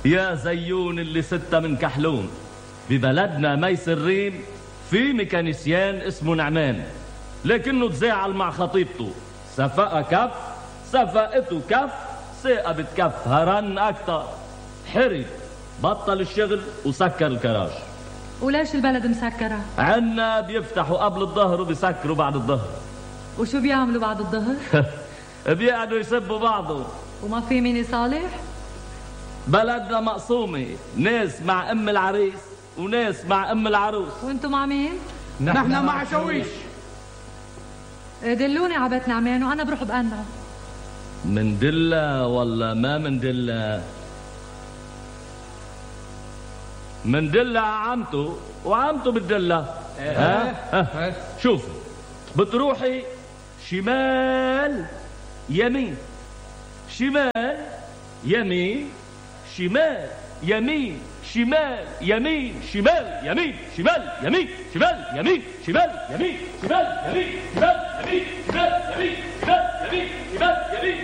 يا زيون اللي ستة من كحلون، ببلدنا ميس الريم في ميكانيسيان اسمه نعمان، لكنه تزاعل مع خطيبته، سفقها كف، سفقته كف، ثقبت كف، هرن أكتر، حرق، بطل الشغل وسكر الكراج. وليش البلد مسكرة؟ عنا بيفتحوا قبل الظهر وبيسكروا بعد الظهر. وشو بيعملوا بعد الظهر؟ بيقعدوا يسبوا بعضهم. وما في مين يصالح؟ بلدنا مقسومة، ناس مع أم العريس وناس مع أم العروس. وانتم مع مين؟ نحن مع شويش. دلوني على بيت نعمان وأنا بروح بقنعه. من دلة ولا ما من دلة؟ من دلة عمته وعمته بالدلة. شوفوا، بتروحي شمال يمين، شمال يمين، شمال يمين، شمال يمين، شمال يمين، شمال يمين، شمال يمين، شمال يمين، شمال يمين، شمال يمين، شمال يمين، شمال يمين، شمال يمين.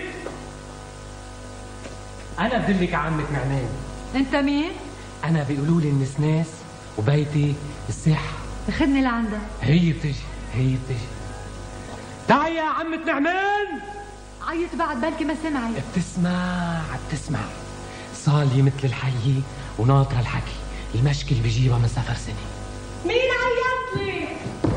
أنا بدلك عمة نعمان. أنت مين؟ أنا بيقولوا لي النسناس وبيتي الساحة. خدني لعندها. هي بتجي. تعي يا عمة نعمان. عيط بعد بلكي ما سمعي. بتسمع صالي مثل الحية وناطرة الحكي، المشكل بجيبها من سفر سنة. مين عيط لي؟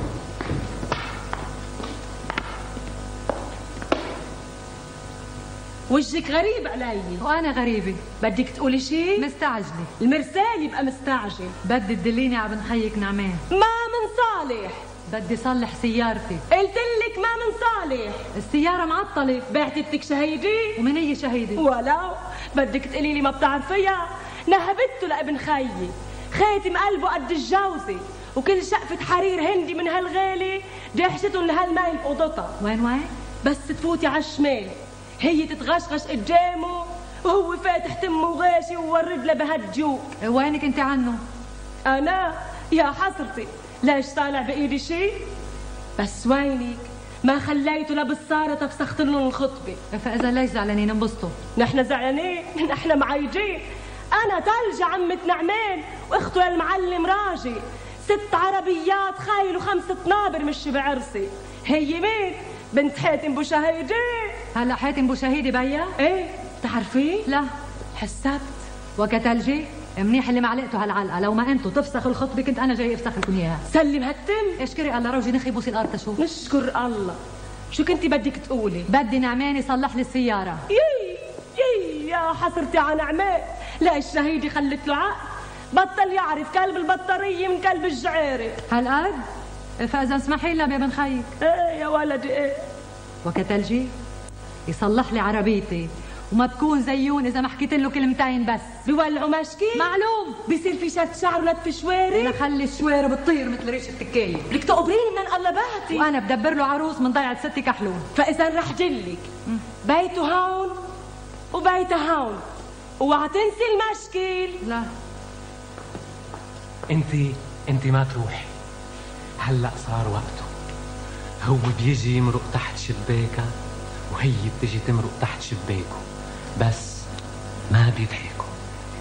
وجهك غريب علي. وأنا غريبة. بدك تقولي شيء؟ مستعجلة. المرسال يبقى مستعجل. بدي تدليني على ابن خيك نعمان. ما من صالح. بدي صلح سيارتي. قلت لك ما من صالح. السيارة معطلة. بعتي بدك شهيدي؟ ومن هي شهيدة؟ ولو بدك تقولي لي ما بتعرفيها. نهبته لابن خيي، خاتم قلبه قد الجوزة، وكل شقفة حرير هندي من هالغالي دحشتهم لهالميل بأوضتها. وين؟ بس تفوتي على الشمال، هي تتغشغش قدامه وهو فاتح تمه وغاشي وورد له بهالجوك. وينك انت عنه؟ انا يا حسرتي ليش طالع بايدي شيء؟ بس وينك ما خليته لبالصارة تفسخت لهم الخطبة. فاذا ليش زعلانين؟ انبسطوا. نحن زعلانين؟ نحن معيجين. انا تلج عمة نعمان واخته المعلم راجي، 6 عربيات خيل و5 نابر مش بعرسي. هي مين؟ بنت حاتم بو شهيدي. هلا حاتم بو شهيدي بيا؟ ايه بتعرفيه؟ لا حسبت. وكتلجي منيح اللي معلقته هالعلقه، لو ما انتوا تفسخ الخطبه كنت انا جاي افسخ لكم اياها. سلم هالتم. اشكري الله، روجي نخي بوسي الارض تشوف. نشكر الله. شو كنتي بدك تقولي؟ بدي نعمان يصلح لي السياره. يي يا حسرتي على نعمان، لا الشهيدي خلت له عقل، بطل يعرف كلب البطاريه من كلب الجعيره. هالقد؟ فاذا اسمحي لنا بابن خيك. ايه يا ولدي ايه. وكتلجي يصلح لي عربيتي، وما بكون زيون اذا ما حكيت له كلمتين بس. بيولعوا مشكي؟ معلوم. بيصير في شد شعر ونتف شواري؟ انا خلي الشوارب بتطير مثل ريش التكايه. بدك تقبريني من انقلباتي. وانا بدبر له عروس من ضيعه ستي كحلون. فاذا رح دلك بيته هون وبيته هون، اوعى تنسي المشكل. لا انت ما تروحي، هلا صار وقته. هو بيجي يمرق تحت شباكها وهي بتجي تمرق تحت شباكه، بس ما بيضحكوا.